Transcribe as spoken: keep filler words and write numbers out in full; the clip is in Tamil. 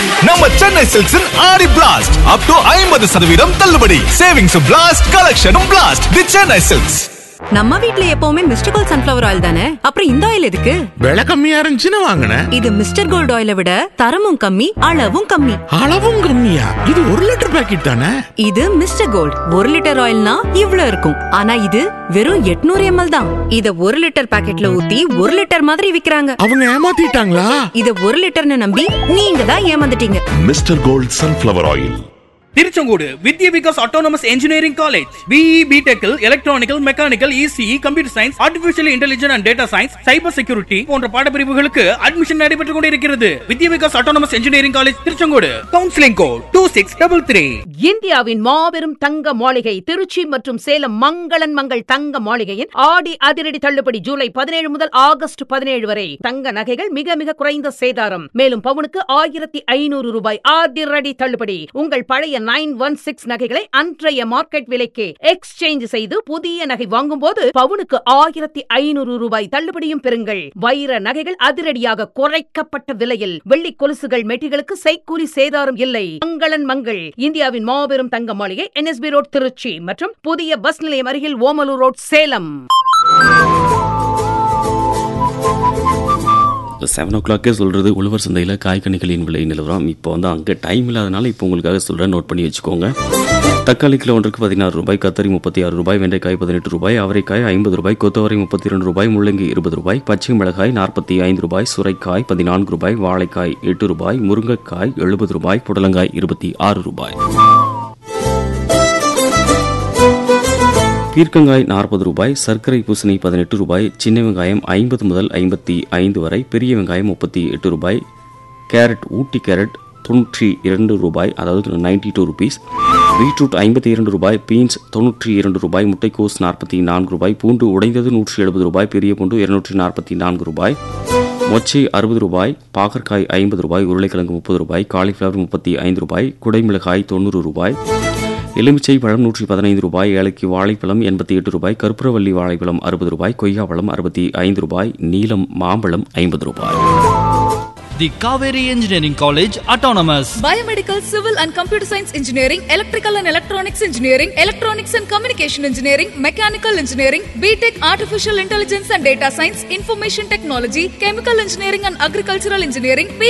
நம்ம சென்னை சில்க்ஸின் ஆடி பிளாஸ்ட் அப் டு ஐம்பது சதவீதம் தள்ளுபடி. Savings blast, கலெக்ஷனும் blast. தி சென்னை சில்க்ஸ். நம்ம வீட்ல எப்பவுமே மிஸ்டர் கோல்ட் சன்ஃபிளவர் ஆயில் தானே, அப்புறம் இந்த ஆயில் எதுக்கு? விலை கம்மியா இருந்துச்சுன்னு வாங்கினேன். இது மிஸ்டர் கோல்ட் ஆயிலை விட தரமும் கம்மி, அளவும் கம்மி. அளவும் கம்மியா? இது ஒரு லிட்டர் பாக்கெட் தானே? இது மிஸ்டர் கோல்ட் ஒரு லிட்டர் ஆயில்னா இவ்ளோ இருக்கும், ஆனா இது வெறும் எட்நூறு எம்எல் தான். இத ஒரு லிட்டர் பாக்கெட்ல ஊத்தி ஒரு லிட்டர் மாதிரி விக்கிறாங்க. அவங்க ஏமாத்திட்டாங்களா? இத ஒரு லிட்டர்னு நம்பி நீங்க தான் ஏமாந்துட்டீங்க. Mister gold sunflower oil. Tiruchengode Vidya Vikas autonomous engineering college. BE, பிடெக்கில் electronical, mechanical, ECE, computer science, artificial intelligence and data science, cyber security போன்ற பாடப்பிரிவுகளுக்கு அட்மிஷன் நடைபெற்றுக் கொண்டிருக்கிறது. வித்யா Vikas autonomous engineering college Tiruchengode. Counselling code two six double three. இந்தியாவின் மாபெரும் தங்க மாளிகை திருச்சி மற்றும் சேலம் மங்களன் மங்கள் தங்க மாளிகையின் ஆடி அதிரடி தள்ளுபடி ஜூலை பதினேழு முதல் ஆகஸ்ட் பதினேழு வரை. தங்க நகைகள் மிக மிக குறைந்த சேதாரம். மேலும் பவுனுக்கு ஆயிரத்தி ஐநூறு ரூபாய் அதிரடி தள்ளுபடி. உங்கள் பழைய நைன் ஒன் சிக்ஸ் நகைகளை அன்றைய மார்க்கெட் விலைக்கு எக்ஸ்சேஞ்ச் செய்து புதிய நகை வாங்கும் போது பவுனுக்கு ஆயிரத்தி ஐநூறு ரூபாய் தள்ளுபடியும் பெறுங்கள். வைர நகைகள் அதிரடியாக குறைக்கப்பட்ட விலையில். வெள்ளி கொலுசுகள், மெட்டிகளுக்கு செய்கூலி சேதாரம் இல்லை. மங்களன் மங்கள் இந்தியாவின் மாபெரும் தங்க மாளிகை, என்எஸ்பி ரோட் திருச்சி மற்றும் புதிய பஸ் நிலையம் அருகில் ஓமலூர் ரோட் சேலம். செவன் ஓ கிளாக்கே சொல்கிறது உழவர் சந்தையில் காய்கனிகளின் விலை நிலவரம். இப்போ வந்து அங்கே டைம் இல்லாதனால இப்போ உங்களுக்காக சொல்கிறேன், நோட் பண்ணி வச்சுக்கோங்க. தக்காளி கிலோ ஒன்றுக்கு பதினாறு ரூபாய், கத்தரி முப்பத்தி ஆறு ரூபாய், வெண்டைக்காய் பதினெட்டு ரூபாய், அவரைக்காய் ஐம்பது ரூபாய், கொத்தவரை முப்பத்தி இரண்டு ரூபாய், முள்ளங்கி இருபது ரூபாய், பச்சை மிளகாய் நாற்பத்தி ஐந்து ரூபாய், சுரைக்காய் பதினான்கு ரூபாய், வாழைக்காய் எட்டு ரூபாய், முருங்கைக்காய் எழுபது ரூபாய், புடலங்காய் இருபத்தி ஆறு ரூபாய், பீர்க்கங்காய் நாற்பது ரூபாய், சர்க்கரை பூசணி பதினெட்டு ரூபாய், சின்ன வெங்காயம் ஐம்பது முதல் ஐம்பத்தி ஐந்து வரை, பெரிய வெங்காயம் முப்பத்தி எட்டு ரூபாய், கேரட் ஊட்டி கேரட் தொன்னூற்றி இரண்டு ரூபாய், அதாவது நைன்டி டூ ருபீஸ், பீட்ரூட் ஐம்பத்தி இரண்டு ரூபாய், பீன்ஸ் தொன்னூற்றி இரண்டு ரூபாய், முட்டைக்கோஸ் நாற்பத்தி நான்கு ரூபாய், பூண்டு உடைந்தது நூற்றி எழுபது ரூபாய், பெரிய பூண்டு இருநூற்றி நாற்பத்தி நான்கு ரூபாய், மொச்சை அறுபது ரூபாய், பாகற்காய் ஐம்பது ரூபாய், உருளைக்கிழங்கு முப்பது ரூபாய், காலிஃபிளவர் முப்பத்தி ஐந்து ரூபாய், குடைமிளகாய் தொண்ணூறு ரூபாய், எலுமிச்சை பழம் நூற்றி பதினைந்து ரூபாய், ஏலக்கி வாழைப்பழம் எண்பத்தி எட்டு ரூபாய், கற்பூரவள்ளி வாழைப்பழம் அறுபது ரூபாய், கொய்யா பழம் அறுபத்தி ஐந்து ரூபாய், நீலம் மாம்பழம் ஐம்பது ரூபாய். The Kaveri Engineering College Autonomous. Biomedical, Civil and Computer Science Engineering, Electrical and Electronics Engineering, Electronics and Communication Engineering, Mechanical Engineering, B.Tech Artificial Intelligence and Data Science, Information Technology, Chemical Engineering and Agricultural Engineering,